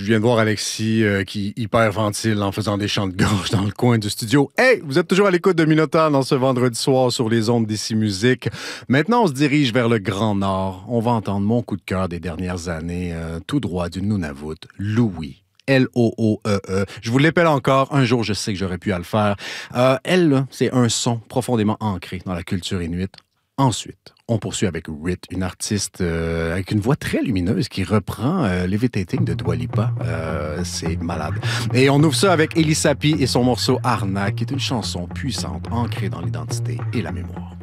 Je viens de voir Alexis qui hyperventile en faisant des chants de gorge dans le coin du studio. Hey, vous êtes toujours à l'écoute de Minotaur dans ce vendredi soir sur les ondes d'Ici Musique. Maintenant, on se dirige vers le Grand Nord. On va entendre mon coup de cœur des dernières années, tout droit du Nunavut, Louie. L-O-O-E-E. Je vous l'épelle encore. Un jour, je sais que j'aurais pu à le faire. Elle, là, c'est un son profondément ancré dans la culture inuite. Ensuite, on poursuit avec Rit, une artiste avec une voix très lumineuse qui reprend Levitating de Dua Lipa. C'est malade. Et on ouvre ça avec Elie Sapi et son morceau Arnaque, qui est une chanson puissante, ancrée dans l'identité et la mémoire.